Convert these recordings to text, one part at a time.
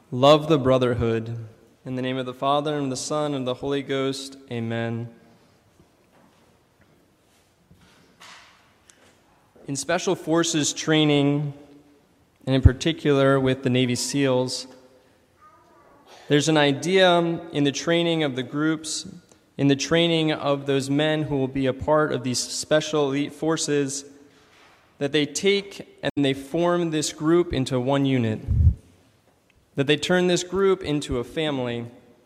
Love the brotherhood. In the name of the Father, and the Son, and the Holy Ghost, amen. In Special Forces training, and in particular with the Navy SEALs, there's an idea in the training of the groups, in the training of those men who will be a part of these special elite forces, that they take and they form this group into one unit, that they turn this group into a family.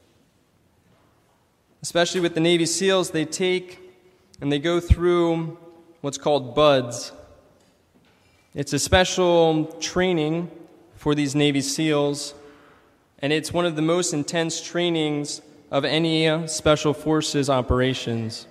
Especially with the Navy SEALs, they take and they go through what's called BUDS. It's a special training for these Navy SEALs, and it's one of the most intense trainings of any Special Forces operations.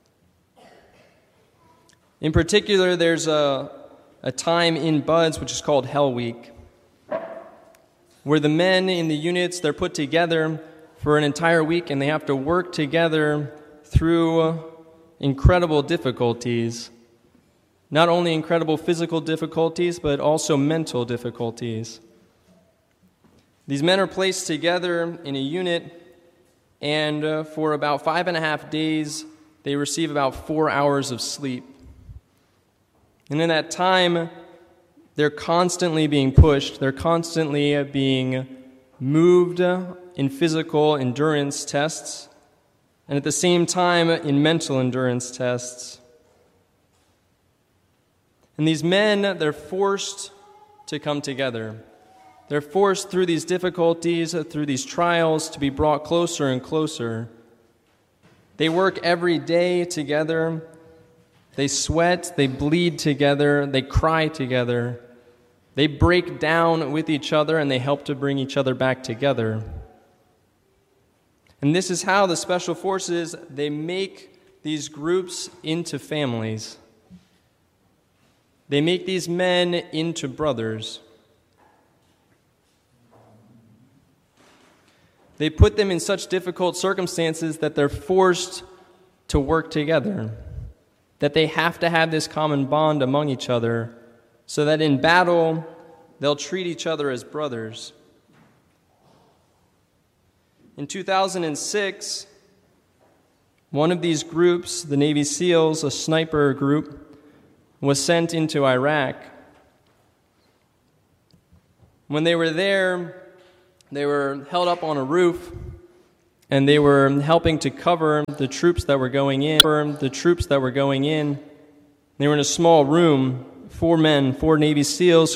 In particular, there's a time in BUDS which is called Hell Week, where the men in the units, they're put together for an entire week and they have to work together through incredible difficulties. Not only incredible physical difficulties, but also mental difficulties. These men are placed together in a unit, and for about 5.5 days, they receive about 4 hours of sleep. And in that time, they're constantly being pushed. They're constantly being moved in physical endurance tests, and at the same time in mental endurance tests. And these men, they're forced to come together. They're forced through these difficulties, through these trials, to be brought closer and closer. They work every day together. They sweat, they bleed together, they cry together. They break down with each other, and they help to bring each other back together. And this is how the Special Forces, they make these groups into families. They make these men into brothers. They put them in such difficult circumstances that they're forced to work together, that they have to have this common bond among each other, so that in battle, they'll treat each other as brothers. In 2006, one of these groups, the Navy SEALs, a sniper group, was sent into Iraq. When they were there, they were held up on a roof, and they were helping to cover the troops that were going in. They were in a small room, 4 Navy SEALs